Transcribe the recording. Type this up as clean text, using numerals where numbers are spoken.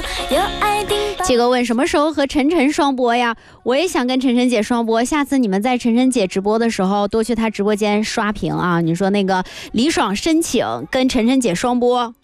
这个问什么时候和晨晨双播呀？我也想跟晨晨姐双播，下次你们在晨晨姐直播的时候多去她直播间刷屏啊！你说那个李爽申请跟晨晨姐双播。